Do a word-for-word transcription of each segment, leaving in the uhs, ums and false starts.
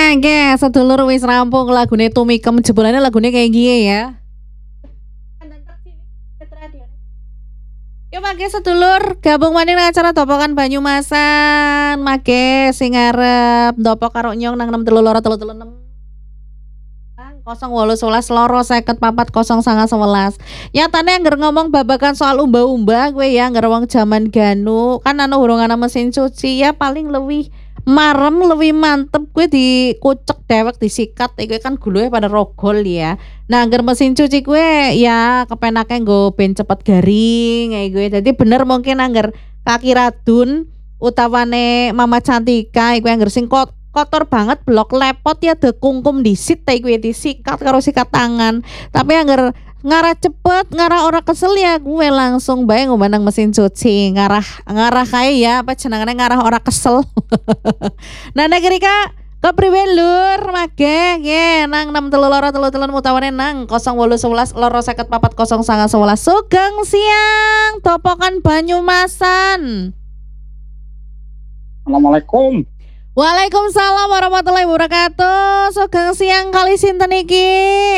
Mangke sedulur wis rampung lagune Tumikem, jebolane lagune kayak gini ya. Yuk mangke sedulur gabung maneh nang acara Topokan Banyumasan. Mangke sing arep ndopok karo nyong nang enam telu loro telu telu enam kosong wolu sewelas loro seket papat kosong sanga sewelas. Nyatane angger ngomong babakan soal umba-umba gue ya angger wong jaman ganu kan ana urung ana mesin cuci ya paling lebih marem lebih mantep gue dikucek dewek disikat gue kan guluhe pada rogol ya. Nah angger mesin cuci gue ya kepenake nggo ben cepet garing kayak gue. Jadi bener mungkin angger kaki radun utawane Mama Cantika gue angger sing kot kotor banget blok lepot ya de kungkum disit ta kuwi disikat karo sikat tangan. Tapi angger ngarah cepet, ngarah ora kesel ya gue langsung bae ngomandang mesin cuci, ngarah ngarah kae ya apa jenengane ngarah ora kesel. Nah negeri Kak kepriwe lur mage nggih nang enam telu loro telu telu utawane nang kosong wolu sewelas loro seket papat kosong sanga sewelas. Sugeng siang Topokan Banyumasan. Assalamualaikum. Waalaikumsalam warahmatullahi wabarakatuh. Sugeng siang kali sinten iki?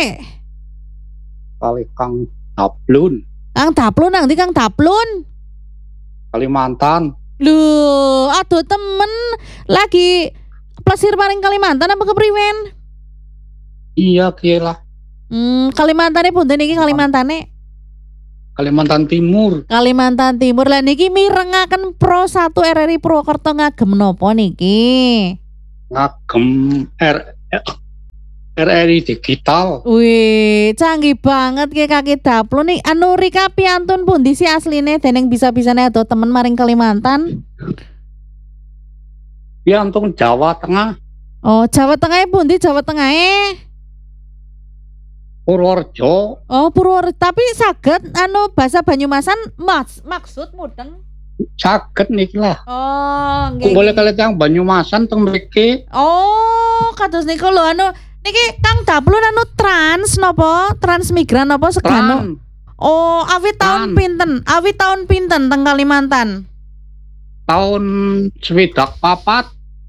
Kali Kang Taplun. Kang Taplun nang ndi Kang Taplun? Kalimantan. Loh, aduh temen lagi plesir paring Kalimantan apa kepriwen? Iya, kiyalah. Hmm, Kalimantane punten iki Kalimantane? Kalimantan Timur. Kalimantan Timur. Lah niki mirengaken Pro satu R R I Purwokerto ngagem napa niki? Ngagem R R R I digital. Wih, canggih banget ke kaki Taplun nih. Anu Rika piantun pundi sih asline deneng bisa-bisane atau temen maring Kalimantan? Piantun Jawa Tengah. Oh, Jawa Tengah pundi Jawa Tengah Purworejo. Oh, Purworejo. Tapi saged anu bahasa Banyumasan mas maksud mudeng. Saged niki lah. Oh, nggih. Boleh kalian yang Banyumasan teng mriki. Oh, kados niku lho anu niki Kang Taplun anu trans napa? Transmigran napa segano? Oh, awi tahun pinten? Awi tahun pinten teng Kalimantan? Tahun swidak papat.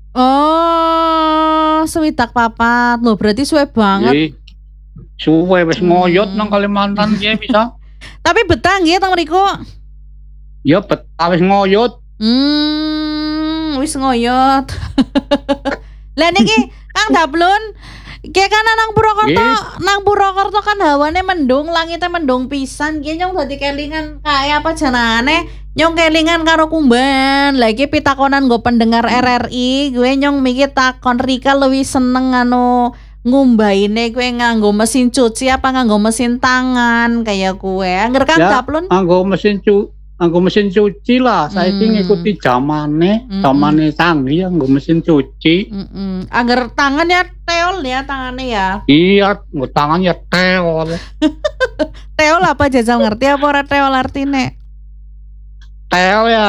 Oh, swidak papat. Loh, berarti suwe banget. Ye. Suwe wis ngoyot nang Kalimantan ya bisa. Tapi betah nggih teng mriku? Ya betah wis ngoyot. Hmm, wis ngoyot. Lah niki Kang Taplun, ki kan nang Purwokerto, nang Purwokerto kan hawane mendung, langitnya mendung pisan. Ki nyong dadi kelingan kaya apa jenengane? Nyong kelingan karo kumban. Lagi pitakonan nggo pendengar R R I, gue nyong mikir takon Rika lebih seneng anu ngumbaine gue nganggo mesin cuci apa nganggo mesin tangan kayak gue. Angger Kang ya, Taplun? Nganggo mesin cuci. Nganggo mesin cuci lah, saiki hmm. ngikuti zamane, hmm. zamane canggih nganggo mesin cuci. Heeh. Agar tangan ya teol ya tangannya ya. Iya, nggo tangan ya teol. Teol apa jajal ngerti apa ora teol artine? Teol ya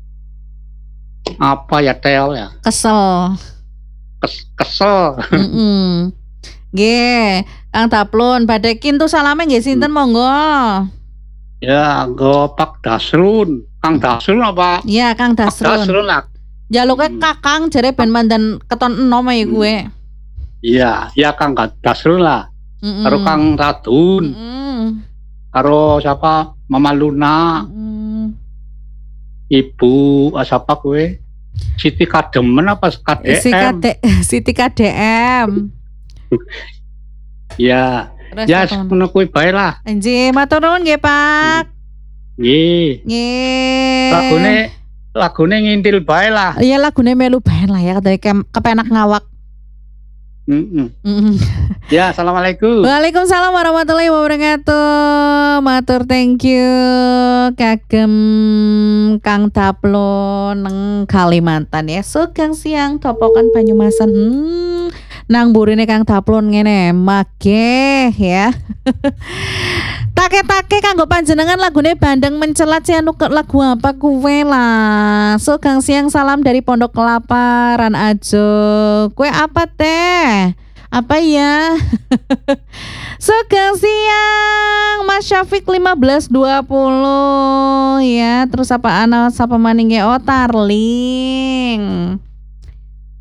apa ya teol ya? Kesel. Kes, kesel. Heeh. Nggih, Kang Taplun badhe kintu salame nggih sinten hmm. monggo. Ya, go Pak Dasrun. Kang Dasrun apa? Iya, Kang Dasrun. Pak Dasrun lah. Jaluke hmm. Kakang jare ben mandan keton enom ya gue. Iya, ya Kang Dasrun lah. Mm-mm. Karo Kang Radun. Mm-mm. Karo siapa? Mama Luna. Mm-mm. Ibu siapa gue? Siti Kademen apa K D M? Si K D, Siti K D M. Ya. Ya, ngono kuwi bae lah. Nggih, matur nuwun nggih, Pak. Nggih. Nggih. Lagune lagune ngintil bae lah. Iya, lagune melu bae lah ya, dari kepenak ngawak. Heeh. Mm ya, assalamualaikum. Waalaikumsalam warahmatullahi wabarakatuh. Matur thank you kagem Kang Taplun nang Kalimantan ya. Sugeng siang Topokan Banyumasan. Hmm, nang burine Kang Taplun ngene mage ya. Take-take kanggo panjenengan lagune Bandeng Mencelat sih anu lagu apa kuwe lah. Sugeng siang salam dari Pondok Kelapa Ran Ajo. Kue apa teh? Apa ya? Sugeng siang Mas Syafiq lima belas dua puluh ya. Terus apa ana sapa maning oh Tarling.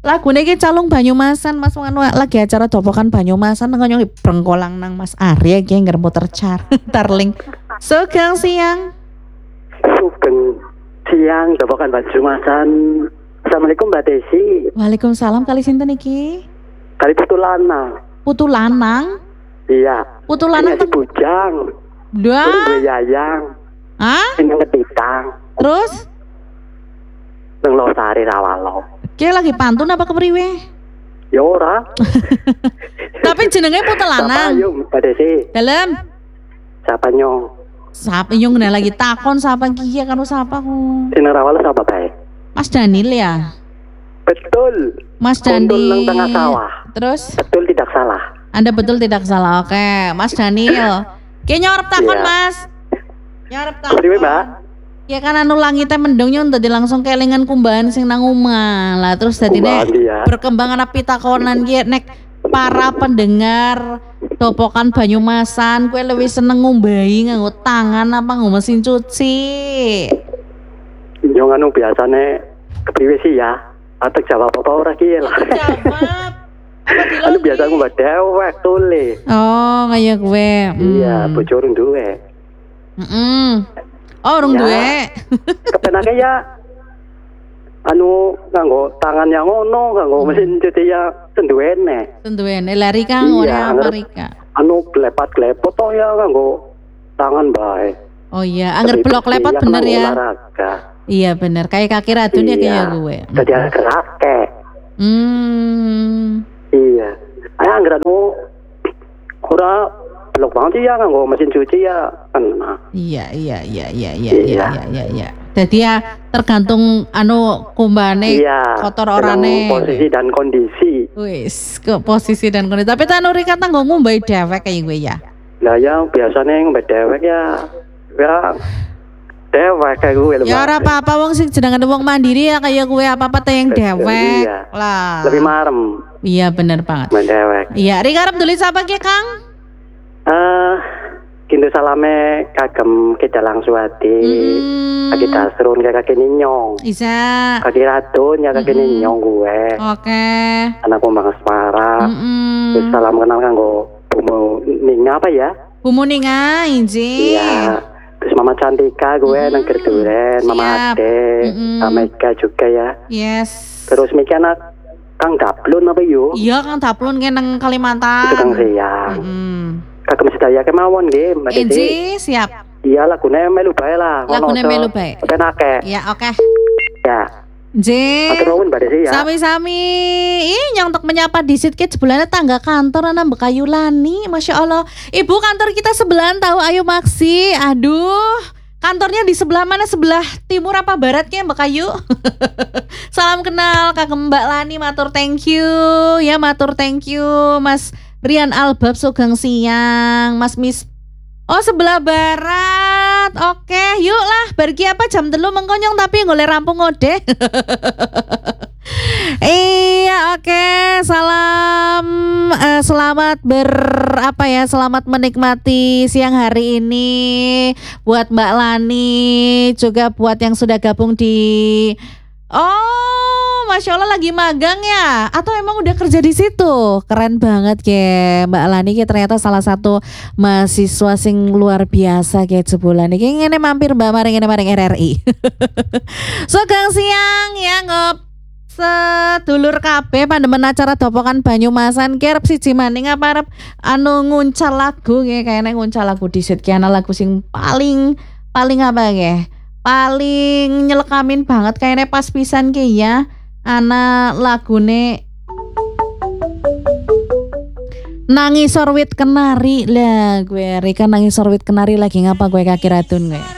Lagune iki calung Banyumasan Mas anu lagi acara Dopokan Banyumasan ngono brengkolang nang Mas Arya iki ngger muter car tarling. Sugeng siang. Sugeng siang Dopokan Banyumasan. Assalamualaikum Mbak Desi. Waalaikumsalam, kali sinten iki? Kali putu lanang. Putu lanang? Iya. Putu lanang si bujang. Dua. Terus yayang. Hah? Sing ketitang. Terus? Nang Losari Rawalo. Ki lagi pantun apa kepriwe? Ya ora. Tapi jenenge putu lanang. Ayo Mbak Desi. Dalem. Siapa nyong? Sapa nyong nek lagi takon sapa ki karo sapa ku? Sing Rawalo siapa bae? Mas Daniel ya? Betul. Mas Kondol Daniel. nang tengah sawah. Terus? Betul tidak salah. Anda betul tidak salah. Oke, Mas Daniel. Ki nyorep takon, Iya. Mas. Nyorep takon. Priwe, Mbak? Ya kan anu langite mendung nyon dadi langsung kelingan kumbahan sing nang omah. Lah terus dadine Kumbahan, iya. berkembang ana pitakonan ki nek para pendengar Dopokan Banyumasan kowe lebih seneng ngumbahi nganggo tangan apa nggo mesin cuci? Nyong anu biasane kepriwe sih ya? Atau jawab apa ora ki lah. Jawab. Apa dilongi? Anu biasa aku mbak dewek tule. Oh, kaya kowe. Iya, bojo urung duwe. Heeh. Oh, urung Ya. duwe. Kepenake ya anu nganggo tangan yang ngono, nganggo mesin cuci ya senduwene. Tentuene lari Kang Iya, ora apa ngerti. Rika. Anu glepat-glepot to ya nganggo tangan bae. Oh iya, angger Tapi blok pasti lepot ya bener kena ya. Olahraga. Iya bener, kayak kaki radun ya kayak gue. Jadi agak rake. Hmm. Iya. Ayo anggar anu ora blok banget sih ya nganggo mesin cuci ya kena. Iya iya iya iya iya Iya. iya iya iya. iya. Jadi ya tergantung anu kumbane Iya. kotor Tergantung orane. posisi dan kondisi. Wis, ke posisi dan kondisi. Tapi tak nuri kata nggo ngumbai dewek kayak gue ya. Lah ya biasanya yang dewek ya ya dewek kayak gue Ya ora apa-apa wong sing jenengan wong mandiri ya kayak gue apa-apa teh yang dewek. Iya. Lah. lebih marem Iya bener banget. main dewek. Iya, Rika arep tulis apa ki, Kang? Eh kintu salame kagem kita langsung hati. Hmm. Kaki dasrun kayak kaki ninyong. Isa. Kaki ratun ya kaki Mm-mm. ninyong gue. Oke. Anakku Bang Asmara. Mm-mm. Terus salam kenal kanggo Bumu Ninga apa ya? Bumuninga inji. Iya. Terus Mama Cantika gue Mm-mm. nang Gerduren, Mama Siap. Ade, Mm-mm. sama Ika juga ya. Yes. Terus Miki anak Kang Daplun apa yuk? Iya Kang Daplun ke nang Kalimantan. Itu Kang Siang. Mm. Kagem sedaya kemawon nggih, Mbak Desi. Inji siap. Iya lagune melu bae lah. Lagune Ono melu so- bae. Penake. Ya oke. Ya. Inji. Matur nuwun Mbak Desi ya. Sami-sami. Ih, nyontok menyapa disit ke sebelah tangga kantor ana Mbak Kayulani. Masya Allah. Ibu kantor kita sebelahan tahu ayo maksi. Aduh. Kantornya di sebelah mana? Sebelah timur apa barat ya Mbak Kayu? Salam kenal Kagem Mbak Lani, matur thank you. Ya matur thank you Mas Rian Albab Sugeng siang. Mas Mis Oh sebelah barat. Oke, yuk lah. Pergi apa jam telu mengkonyong tapi ngoleh rampung ngode. Iya, oke. Salam eh, selamat ber apa ya? Selamat menikmati siang hari ini buat Mbak Lani, juga buat yang sudah gabung di Oh, Masya Allah lagi magang ya? Atau emang udah kerja di situ? Keren banget ya Mbak Lani, ki ternyata salah satu mahasiswa sing luar biasa kayak sebulan ini. Ngene mampir Mbak maring ngene maring R R I. Sugeng siang ya ngop sedulur kabeh pandemen acara Dopokan Banyumasan ki arep siji maning apa arep anu nguncal lagu nggih kayaknya nguncal lagu disit ki ana lagu sing paling paling apa nggih paling nyelekamin banget kayaknya pas pisan ki ya ana lagune Nangis Sorwit Kenari lah gue Rika Nangis Sorwit Kenari lagi ngapa gue kaki ratun gue